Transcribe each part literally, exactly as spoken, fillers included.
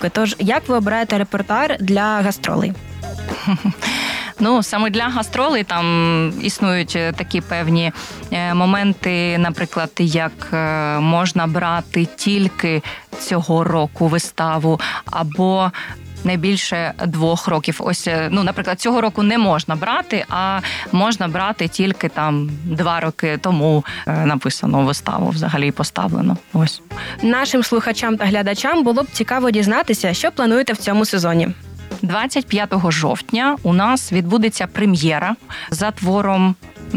постановки. Тож, як ви обираєте репертуар для гастролей? Ну, саме для гастролей там існують такі певні моменти, наприклад, як можна брати тільки цього року виставу, або не більше двох років. Ось, ну, наприклад, цього року не можна брати, а можна брати тільки там два роки тому написано виставу, взагалі поставлено. Ось. Нашим слухачам та глядачам було б цікаво дізнатися, що плануєте в цьому сезоні. двадцять п'ятого жовтня у нас відбудеться прем'єра за твором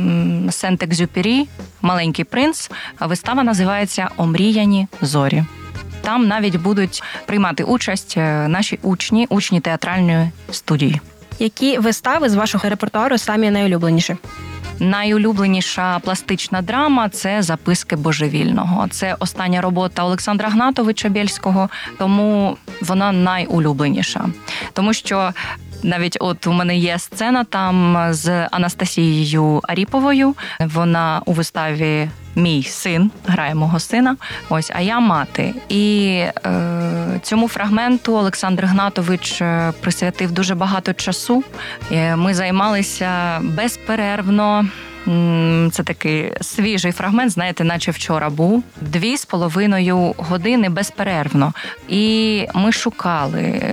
Сент-Екзюпері «Маленький принц». Вистава називається «Омріяні зорі». Там навіть будуть приймати участь наші учні, учні театральної студії. Які вистави з вашого репертуару самі найулюбленіші? Найулюбленіша пластична драма – це «Записки божевільного». Це остання робота Олександра Гнатовича Бєльського, тому вона найулюбленіша. Тому що навіть от у мене є сцена там з Анастасією Аріповою. Вона у виставі «Мій син», грає мого сина, ось, а я мати. І е, цьому фрагменту Олександр Гнатович присвятив дуже багато часу. Ми займалися безперервно. Це такий свіжий фрагмент, знаєте, наче вчора був. Дві з половиною години безперервно. І ми шукали,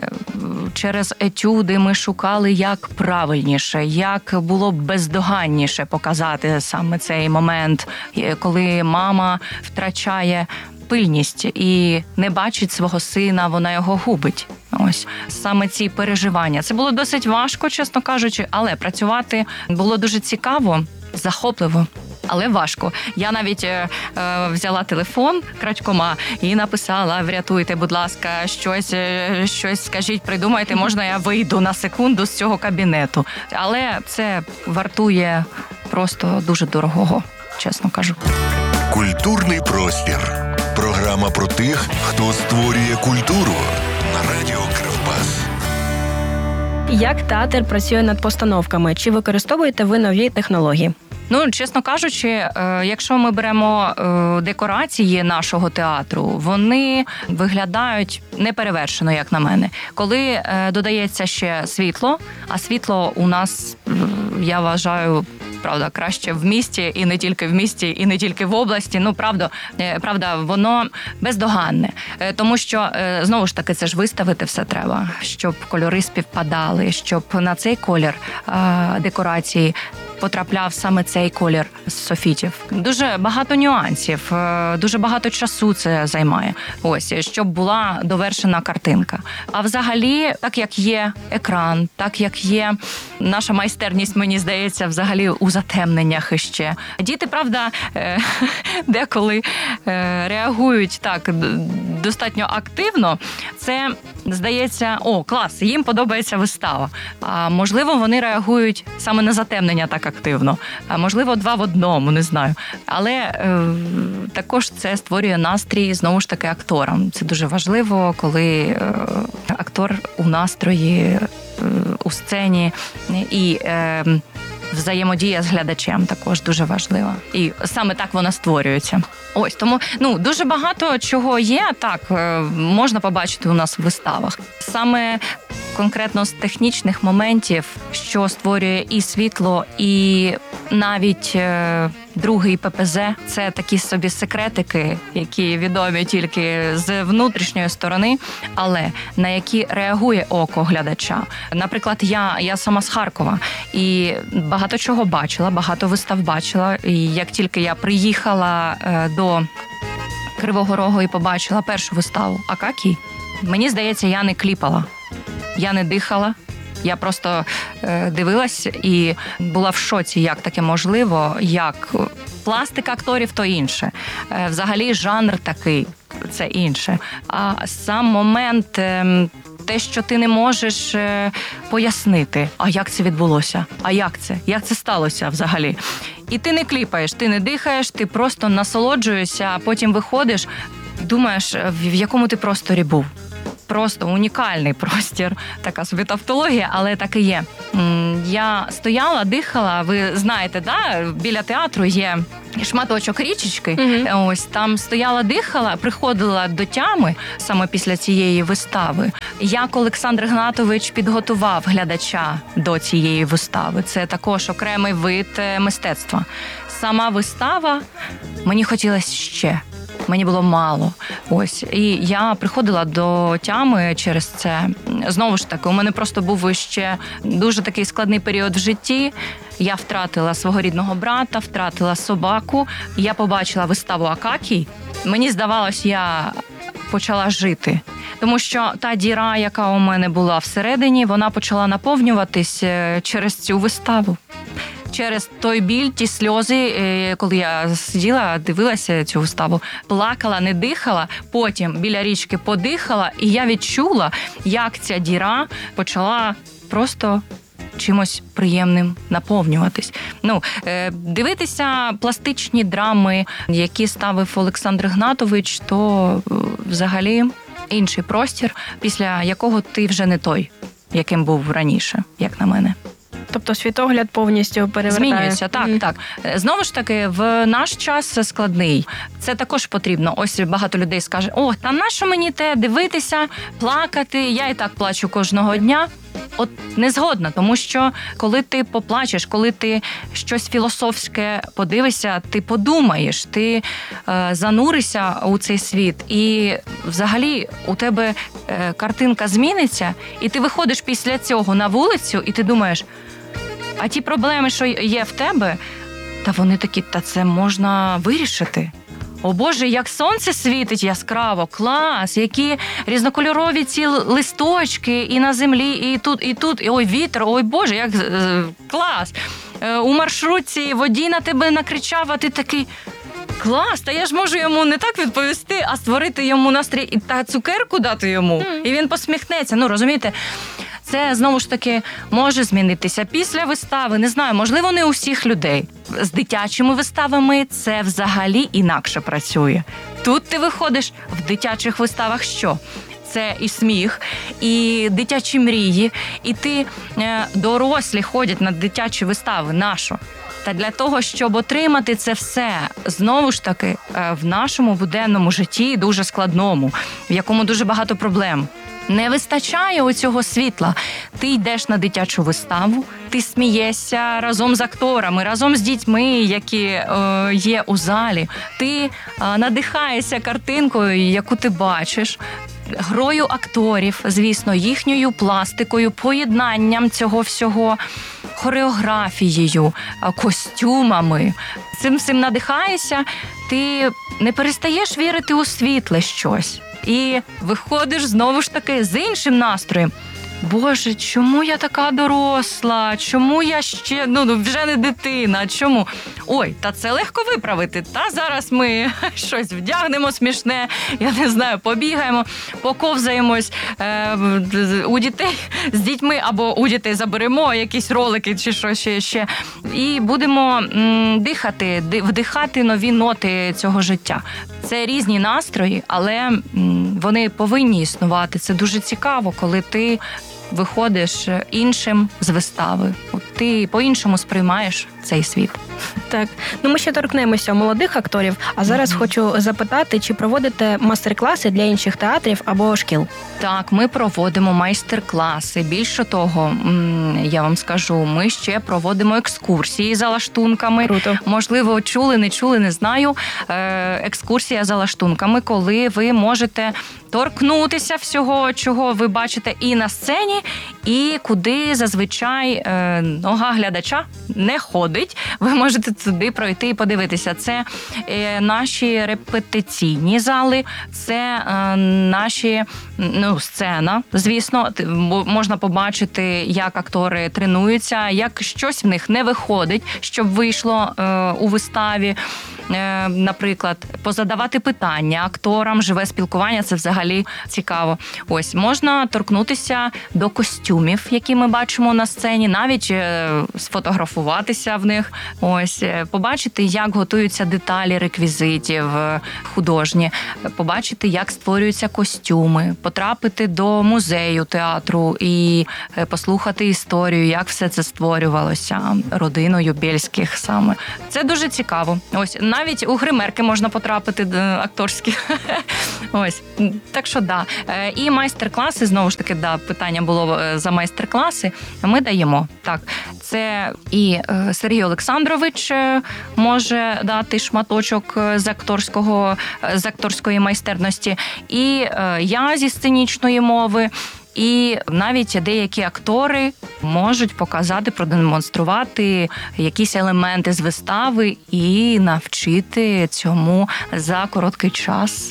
через етюди ми шукали, як правильніше, як було б бездоганніше показати саме цей момент, коли мама втрачає пильність і не бачить свого сина, вона його губить. Ось саме ці переживання. Це було досить важко, чесно кажучи, але працювати було дуже цікаво, захопливо, але важко. Я навіть е, взяла телефон крадькома і написала: врятуйте, будь ласка, щось, щось скажіть, придумайте, можна я вийду на секунду з цього кабінету. Але це вартує просто дуже дорогого, чесно кажу. Культурний простір. Програма про тих, хто створює культуру. На радіо Кривбас. Як театр працює над постановками? Чи використовуєте ви нові технології? Ну, чесно кажучи, якщо ми беремо декорації нашого театру, вони виглядають неперевершено, як на мене. Коли додається ще світло, а світло у нас, я вважаю, правда, краще в місті, і не тільки в місті, і не тільки в області. Ну, правда, правда, воно бездоганне. Тому що, знову ж таки, це ж виставити все треба, щоб кольори співпадали, щоб на цей колір декорації потрапляв саме цей колір з софітів. Дуже багато нюансів, дуже багато часу це займає. Ось, щоб була довершена картинка. А взагалі, так як є екран, так як є наша майстерність, мені здається, взагалі у затемненнях іще. Діти, правда, деколи реагують так достатньо активно. Це, здається, о, клас, їм подобається вистава. А можливо, вони реагують саме на затемнення так активно. А можливо, два в одному, не знаю. Але е, також це створює настрій, знову ж таки, акторам. Це дуже важливо, коли е, актор у настрої, е, у сцені і е, взаємодія з глядачем також дуже важлива. І саме так вона створюється. Ось, тому, ну, дуже багато чого є, так, можна побачити у нас в виставах. Саме конкретно з технічних моментів, що створює і світло, і навіть е, другий ППЗ, це такі собі секретики, які відомі тільки з внутрішньої сторони, але на які реагує око глядача. Наприклад, я, я сама з Харкова, і багато чого бачила, багато вистав бачила, і як тільки я приїхала е, до Кривого Рогу і побачила першу виставу «Акакій», мені здається, я не кліпала. Я не дихала, я просто е, дивилась і була в шоці, як таке можливо, як пластика акторів – то інше. Е, взагалі жанр такий – це інше. А сам момент, е, те, що ти не можеш е, пояснити, а як це відбулося, а як це, як це сталося взагалі. І ти не кліпаєш, ти не дихаєш, ти просто насолоджуєшся, а потім виходиш, думаєш, в якому ти просторі був. Просто унікальний простір, така собі тавтологія, але так і є. я стояла, дихала, ви знаєте, да, біля театру є шматочок річечки, mm-hmm. ось там стояла, дихала, приходила до тями саме після цієї вистави. Як Олександр Гнатович підготував глядача до цієї вистави. Це також окремий вид мистецтва. Сама вистава, мені хотілося ще. Мені було мало. Ось. І я приходила до тями через це. Знову ж таки, у мене просто був ще дуже такий складний період в житті. Я втратила свого рідного брата, втратила собаку. Я побачила виставу «Акакій». Мені здавалось, я почала жити. Тому що та діра, яка у мене була всередині, вона почала наповнюватись через цю виставу. Через той біль, ті сльози, коли я сиділа, дивилася цю виставу, плакала, не дихала, потім біля річки подихала, і я відчула, як ця діра почала просто чимось приємним наповнюватись. Ну, дивитися пластичні драми, які ставив Олександр Гнатович, то взагалі інший простір, після якого ти вже не той, яким був раніше, як на мене. Тобто світогляд повністю перевертає. Змінюється, так, mm. так. Знову ж таки, в наш час складний. Це також потрібно. Ось багато людей скаже, о, та нащо мені те дивитися, плакати, я і так плачу кожного дня. От не згодна, тому що коли ти поплачеш, коли ти щось філософське подивишся, ти подумаєш, ти е, зануришся у цей світ, і взагалі у тебе е, картинка зміниться, і ти виходиш після цього на вулицю, і ти думаєш, а ті проблеми, що є в тебе, та вони такі, та це можна вирішити. О Боже, як сонце світить яскраво, клас, які різнокольорові ці листочки і на землі, і тут, і тут, і ой, вітер, ой Боже, як клас. У маршрутці водій на тебе накричав, а ти такий, клас, та я ж можу йому не так відповісти, а створити йому настрій та цукерку дати йому, mm. і він посміхнеться. Ну, розумієте? Це, знову ж таки, може змінитися після вистави. Не знаю, можливо, не у всіх людей. З дитячими виставами це взагалі інакше працює. Тут ти виходиш в дитячих виставах що? Це і сміх, і дитячі мрії, і ти, е, дорослі ходять на дитячі вистави. Нащо? Та для того, щоб отримати це все, знову ж таки, е, в нашому буденному житті, дуже складному, в якому дуже багато проблем. Не вистачає оцього світла. Ти йдеш на дитячу виставу, ти смієшся разом з акторами, разом з дітьми, які е, є у залі. Ти е, надихаєшся картинкою, яку ти бачиш, грою акторів, звісно, їхньою пластикою, поєднанням цього всього, хореографією, костюмами. Цим всім надихаєшся, ти не перестаєш вірити у світле щось. І виходиш знову ж таки з іншим настроєм. Боже, чому я така доросла? Чому я ще, ну, вже не дитина? Чому? Ой, та це легко виправити. Та зараз ми щось вдягнемо смішне, я не знаю, побігаємо, поковзаємось е, у дітей з дітьми, або у дітей заберемо якісь ролики чи що ще, ще. І будемо м, дихати, вдихати нові ноти цього життя. Це різні настрої, але м, вони повинні існувати. Це дуже цікаво, коли ти виходиш іншим з вистави. Ти по-іншому сприймаєш цей світ. Так. Ну, ми ще торкнемося молодих акторів, а зараз mm-hmm. хочу запитати, чи проводите майстер-класи для інших театрів або шкіл? Так, ми проводимо майстер-класи. Більше того, я вам скажу, ми ще проводимо екскурсії за лаштунками. Круто. Можливо, чули, не чули, не знаю. Екскурсія за лаштунками, коли ви можете торкнутися всього, чого ви бачите і на сцені, і куди зазвичай нога глядача не ходить. Ви можете туди пройти і подивитися. Це наші репетиційні зали, це наші, ну, сцена, звісно. Можна побачити, як актори тренуються, як щось в них не виходить, щоб вийшло у виставі. наприклад, позадавати питання акторам, живе спілкування – це взагалі цікаво. Ось, можна торкнутися до костюмів, які ми бачимо на сцені, навіть сфотографуватися в них, ось, побачити, як готуються деталі реквізитів художні, побачити, як створюються костюми, потрапити до музею театру і послухати історію, як все це створювалося родиною Бєльських саме. Це дуже цікаво. Ось, навіть у гримерки можна потрапити акторські. Ось, так що да. І майстер-класи, знову ж таки, да, питання було за майстер-класи, ми даємо. Так, це і Сергій Олександрович може дати шматочок з акторського, з акторської майстерності, і я зі сценічної мови, і навіть деякі актори можуть показати, продемонструвати якісь елементи з вистави і навчити цьому за короткий час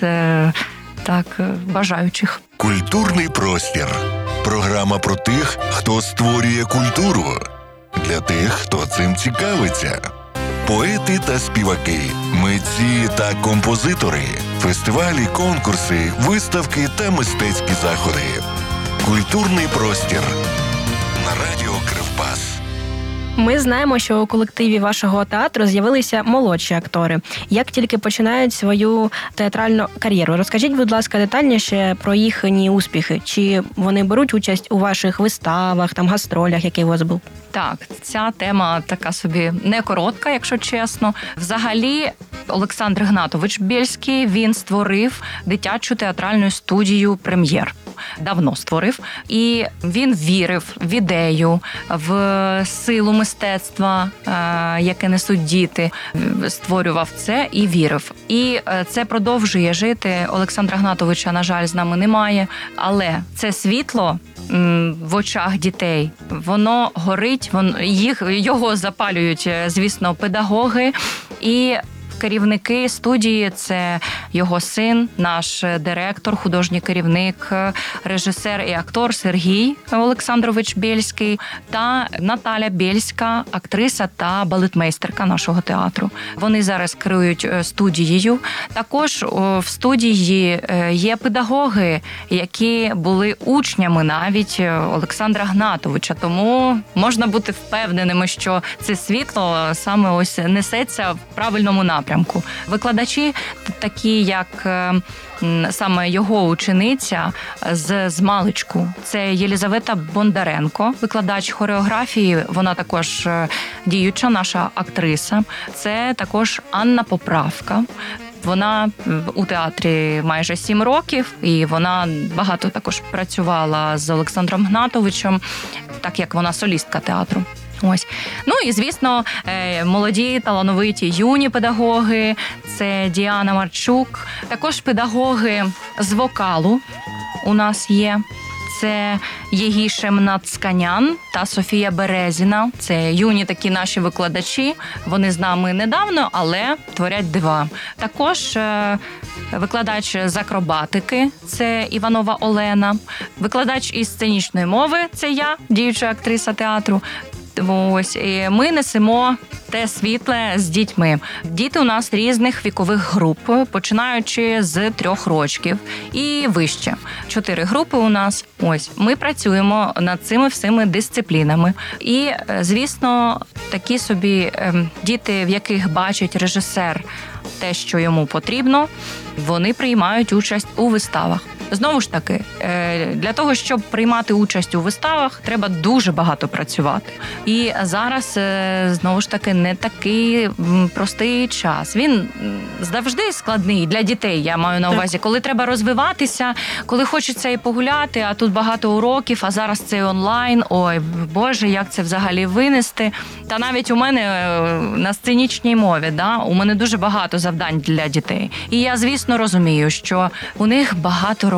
так бажаючих. Культурний простір. Програма про тих, хто створює культуру. Для тих, хто цим цікавиться. Поети та співаки, митці та композитори, фестивалі, конкурси, виставки та мистецькі заходи. Культурний простір на радіо Кривбас. Ми знаємо, що у колективі вашого театру з'явилися молодші актори, як тільки починають свою театральну кар'єру. Розкажіть, будь ласка, детальніше про їхні успіхи. Чи вони беруть участь у ваших виставах, там гастролях, які у вас був? Так, ця тема така собі не коротка, якщо чесно. Взагалі, Олександр Гнатович Бєльський, він створив дитячу театральну студію «Прем'єр». Давно створив. І він вірив в ідею, в силу мистецтва, яке несуть діти. Створював це і вірив. І це продовжує жити. Олександра Гнатовича, на жаль, з нами немає. Але це світло в очах дітей, воно горить, воно, їх, його запалюють, звісно, педагоги і керівники студії. Це його син, наш директор, художній керівник, режисер і актор Сергій Олександрович Бєльський та Наталя Бєльська, актриса та балетмейстерка нашого театру. Вони зараз керують студією. Також в студії є педагоги, які були учнями навіть Олександра Гнатовича. Тому можна бути впевненими, що це світло саме ось несеться в правильному напрямку. Викладачі такі, як саме його учениця з змалечку. Це Єлізавета Бондаренко, викладач хореографії, вона також діюча наша актриса. Це також Анна Поправка. Вона у театрі майже сім років, і вона багато також працювала з Олександром Гнатовичем, так як вона солістка театру. Ось. Ну і, звісно, молоді, талановиті юні педагоги, це Діана Марчук. Також педагоги з вокалу у нас є. Це Єгішем Нацканян та Софія Березіна. Це юні такі наші викладачі. Вони з нами недавно, але творять дива. Також викладач з акробатики – це Іванова Олена. Викладач із сценічної мови – це я, діюча актриса театру. Ось, і ми несемо те світле з дітьми. Діти у нас різних вікових груп, починаючи з трьох років і вище. Чотири групи у нас. Ось, ми працюємо над цими всіми дисциплінами. І, звісно, такі собі діти, в яких бачить режисер те, що йому потрібно, вони приймають участь у виставах. Знову ж таки, для того, щоб приймати участь у виставах, треба дуже багато працювати. І зараз, знову ж таки, не такий простий час. Він завжди складний для дітей, я маю на увазі. Коли треба розвиватися, коли хочеться і погуляти, а тут багато уроків, а зараз це онлайн. Ой, Боже, як це взагалі винести. Та навіть у мене на сценічній мові, да, у мене дуже багато завдань для дітей. І я, звісно, розумію, що у них багато роботи.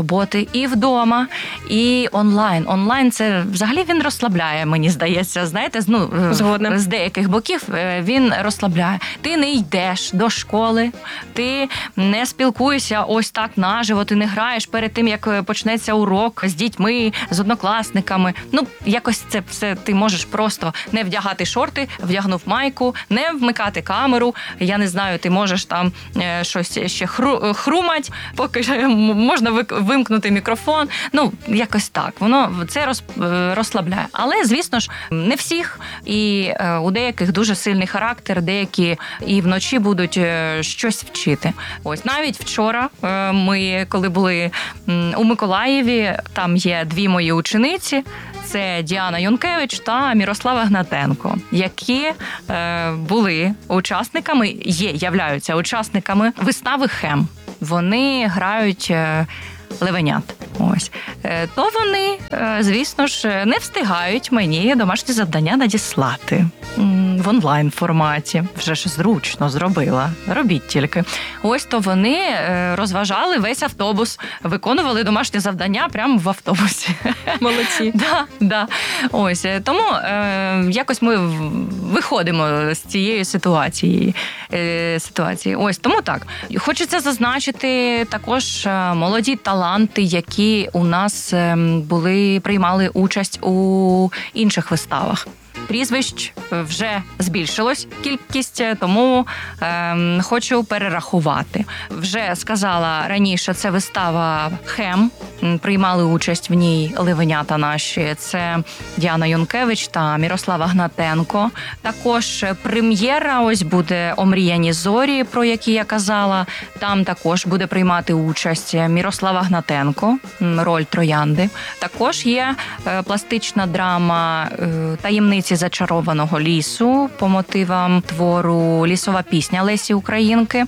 роботи і вдома, і онлайн. Онлайн – це взагалі він розслабляє, мені здається. Знаєте, ну, Згодна. з деяких боків він розслабляє. Ти не йдеш до школи, ти не спілкуєшся ось так наживо, ти не граєш перед тим, як почнеться урок з дітьми, з однокласниками. Ну, якось це все ти можеш просто не вдягати шорти, вдягнув майку, не вмикати камеру. Я не знаю, ти можеш там щось ще хру, хрумать, поки можна вимкнути мікрофон. Ну, якось так. Воно це роз, розслабляє. Але, звісно ж, не всіх. І у деяких дуже сильний характер, деякі і вночі будуть щось вчити. Ось навіть вчора ми, коли були у Миколаєві, там є дві мої учениці. Це Діана Юнкевич та Мірослава Гнатенко, які е, були учасниками, є, являються учасниками вистави «Хем». Вони грають е, левенят. Ось. Е, то вони, е, звісно ж, не встигають мені домашні завдання надіслати м, в онлайн-форматі. Вже ж зручно зробила. Робіть тільки. Ось то вони е, розважали весь автобус, виконували домашні завдання прямо в автобусі. Молодці. Да, да. Ось. Тому е, якось ми виходимо з цієї ситуації. Е, ситуації. Ось. Тому так. Хочеться зазначити також молоді таланти, які у нас були, приймали участь у інших виставах. Прізвищ вже збільшилось кількість, тому е, хочу перерахувати. Вже сказала раніше, це вистава «Хем». Приймали участь в ній левенята наші. Це Діана Юнкевич та Мірослава Гнатенко. Також прем'єра ось буде «Омріяні зорі», про які я казала. Там також буде приймати участь Мірослава Гнатенко, роль Троянди. Також є пластична драма «Таємниці зачарованого лісу» по мотивам твору «Лісова пісня» Лесі Українки.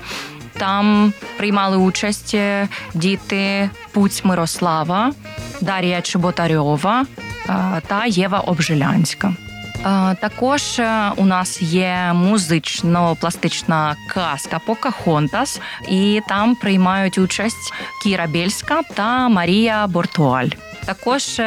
Там приймали участь діти Пуць Мирослава, Дар'я Чеботарьова та Єва Обжилянська. Також у нас є музично-пластична казка «Покахонтас», і там приймають участь Кіра Бєльська та Марія Бортуаль. Також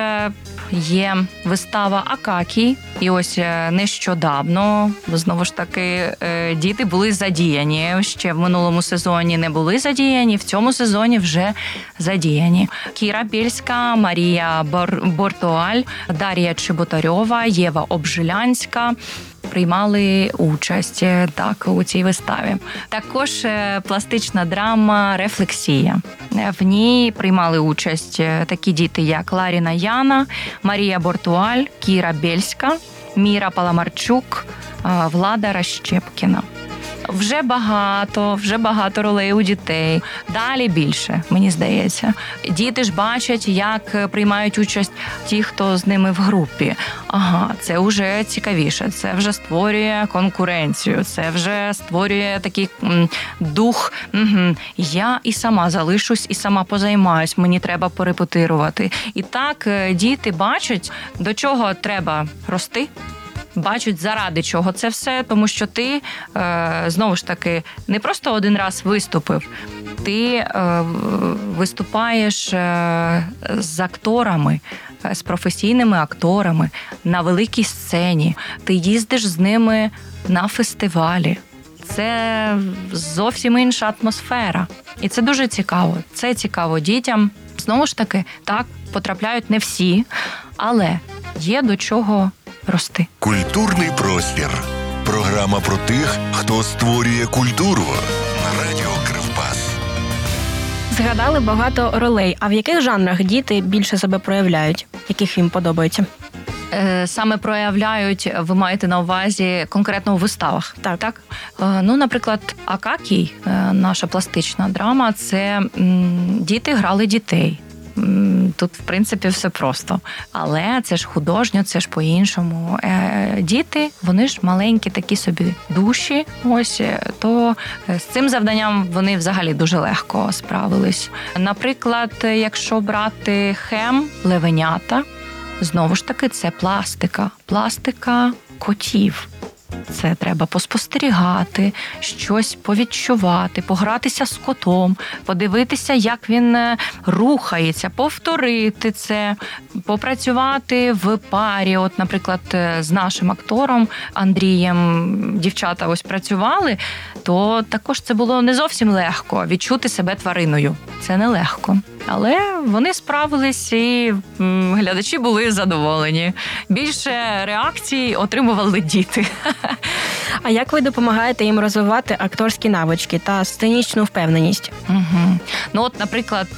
є вистава «Акакій», і ось нещодавно, знову ж таки, діти були задіяні. Ще в минулому сезоні не були задіяні, в цьому сезоні вже задіяні. Кіра Бєльська, Марія Бор... Бортуаль, Дар'я Чеботарьова, Єва Обжилянська приймали участь так у цій виставі. Також пластична драма «Рефлексія». В ній приймали участь такі діти, як Ларіна Яна, Марія Бортуаль, Кіра Бєльська, Міра Паламарчук, Влада Ращепкіна. Вже багато, вже багато ролей у дітей. Далі більше, мені здається. Діти ж бачать, як приймають участь ті, хто з ними в групі. Ага, це вже цікавіше, це вже створює конкуренцію, це вже створює такий м, дух. Угу. Я і сама залишусь, і сама позаймаюсь, мені треба порепетирувати. І так діти бачать, до чого треба рости, бачать, заради чого це все, тому що ти, е, знову ж таки, не просто один раз виступив, ти е, виступаєш е, з акторами, з професійними акторами на великій сцені, ти їздиш з ними на фестивалі. Це зовсім інша атмосфера. І це дуже цікаво. Це цікаво дітям. Знову ж таки, так, потрапляють не всі, але є до чого рости. Культурний простір. Програма про тих, хто створює культуру. На радіо Кривбас. Згадали багато ролей. А в яких жанрах діти більше себе проявляють? Яких їм подобається? Саме проявляють, ви маєте на увазі конкретно у виставах? Так. так? Ну, наприклад, «Акакій», наша пластична драма, це діти грали дітей. Тут, в принципі, все просто. Але це ж художньо, це ж по-іншому. Діти, вони ж маленькі такі собі душі, ось, то з цим завданням вони взагалі дуже легко справились. Наприклад, якщо брати «Хем», левенята, знову ж таки, це пластика. Пластика котів. Це треба поспостерігати, щось повідчувати, погратися з котом, подивитися, як він рухається, повторити це, попрацювати в парі. От, наприклад, з нашим актором Андрієм дівчата ось працювали, то також це було не зовсім легко відчути себе твариною. Це нелегко. Але вони справились, і глядачі були задоволені. Більше реакцій отримували діти. А як ви допомагаєте їм розвивати акторські навички та сценічну впевненість? Угу. Ну от, наприклад,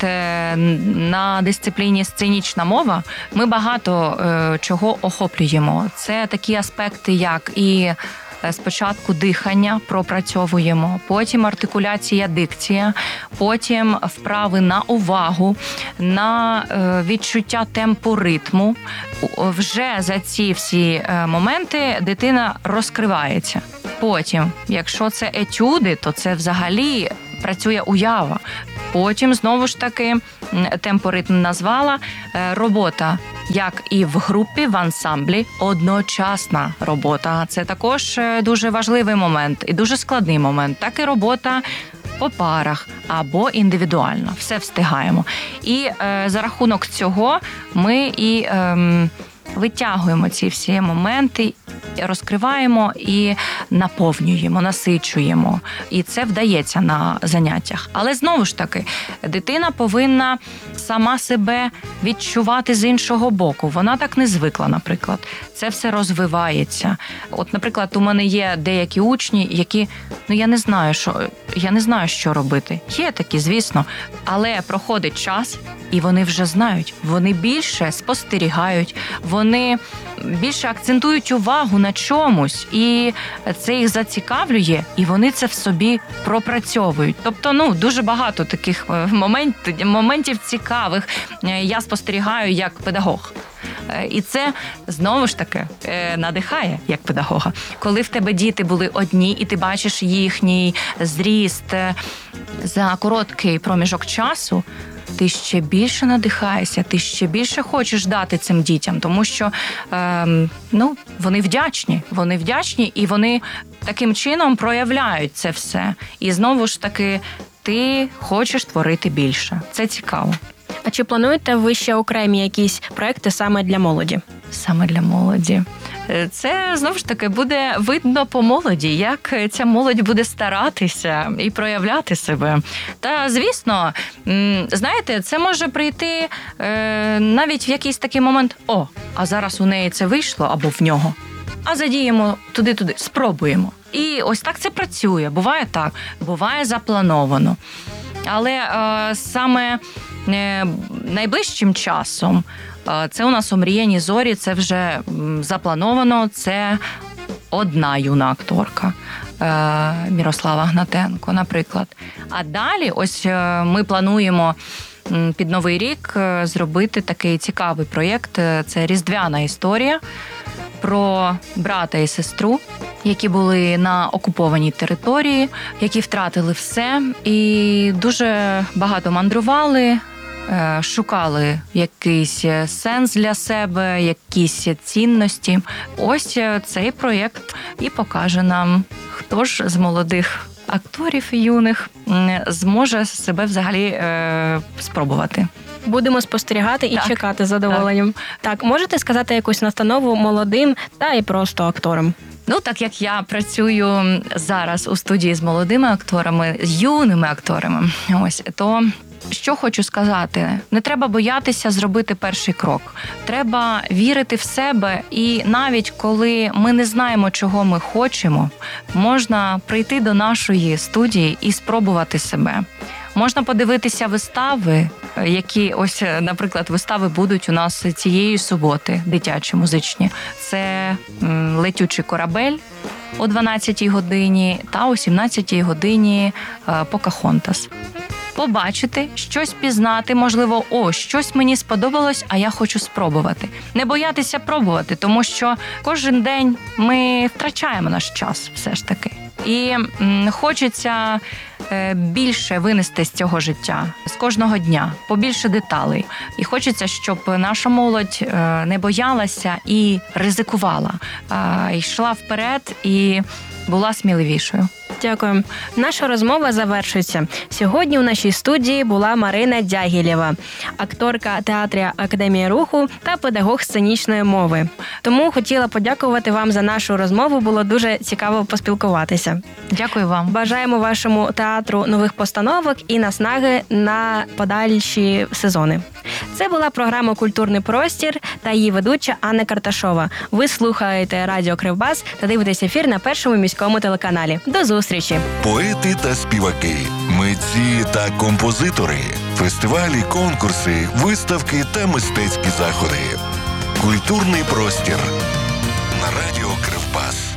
на дисципліні сценічна мова ми багато чого охоплюємо. Це такі аспекти, як і спочатку дихання пропрацьовуємо, потім артикуляція, дикція, потім вправи на увагу, на відчуття темпу ритму. Вже за ці всі моменти дитина розкривається. Потім, якщо це етюди, то це взагалі працює уява. Потім, знову ж таки, темпоритм назвала, робота, як і в групі, в ансамблі, одночасна робота. Це також дуже важливий момент і дуже складний момент. Так і робота по парах або індивідуально. Все встигаємо. І е, за рахунок цього ми і е, витягуємо ці всі моменти, розкриваємо і наповнюємо, насичуємо. І це вдається на заняттях. Але знову ж таки, дитина повинна сама себе відчувати з іншого боку. Вона так не звикла, наприклад. Це все розвивається. От, наприклад, у мене є деякі учні, які, ну, я не знаю, що, я не знаю, що робити. Є такі, звісно, але проходить час, і вони вже знають. Вони більше спостерігають, вони більше акцентують увагу на чомусь, і це їх зацікавлює, і вони це в собі пропрацьовують. Тобто, ну, дуже багато таких моментів, моментів цікавих я спостерігаю як педагог. І це, знову ж таки, надихає як педагога. Коли в тебе діти були одні, і ти бачиш їхній зріст за короткий проміжок часу, ти ще більше надихаєшся, ти ще більше хочеш дати цим дітям, тому що е, ну, вони вдячні, вони вдячні, і вони таким чином проявляють це все. І знову ж таки, ти хочеш творити більше. Це цікаво. А чи плануєте ви ще окремі якісь проекти саме для молоді? Саме для молоді. Це, знову ж таки, буде видно по молоді, як ця молодь буде старатися і проявляти себе. Та, звісно, знаєте, це може прийти навіть в якийсь такий момент: о, а зараз у неї це вийшло, або в нього. А задіємо туди-туди, спробуємо. І ось так це працює. Буває так, буває заплановано. Але е, саме е, найближчим часом е, це у нас «Омріяні зорі», це вже заплановано, це одна юна акторка е, Мірослава Гнатенко, наприклад. А далі ось е, ми плануємо під Новий рік зробити такий цікавий проєкт, це «Різдвяна історія», про брата і сестру, які були на окупованій території, які втратили все і дуже багато мандрували, шукали якийсь сенс для себе, якісь цінності. Ось цей проєкт і покаже нам, хто ж з молодих акторів юних зможе себе взагалі е, спробувати. Будемо спостерігати і так, чекати з задоволенням. Так. так, можете сказати якусь настанову молодим та і просто акторам? Ну, так як я працюю зараз у студії з молодими акторами, з юними акторами, ось, то що хочу сказати? Не треба боятися зробити перший крок. Треба вірити в себе, і навіть коли ми не знаємо, чого ми хочемо, можна прийти до нашої студії і спробувати себе. Можна подивитися вистави, які, ось, наприклад, вистави будуть у нас цієї суботи, дитячі, музичні. Це «Летючий корабель» о дванадцятій годині та о сімнадцятій годині «Покахонтас». Побачити, щось пізнати, можливо, о, щось мені сподобалось, а я хочу спробувати. Не боятися пробувати, тому що кожен день ми втрачаємо наш час все ж таки. І м, хочеться е, більше винести з цього життя, з кожного дня, побільше деталей. І хочеться, щоб наша молодь е, не боялася і ризикувала, е, йшла вперед і була сміливішою. Дякую. Наша розмова завершується. Сьогодні у нашій студії була Марина Дягілєва, акторка театру Академія руху та педагог сценічної мови. Тому хотіла подякувати вам за нашу розмову. Було дуже цікаво поспілкуватися. Дякую вам. Бажаємо вашому театру нових постановок і наснаги на подальші сезони. Це була програма «Культурний простір» та її ведуча Анна Карташова. Ви слухаєте радіо Кривбас та дивитесь ефір на Першому міському телеканалі. До зустрічі! Поети та співаки, митці та композитори, фестивалі, конкурси, виставки та мистецькі заходи. Культурний простір на радіо Кривбас.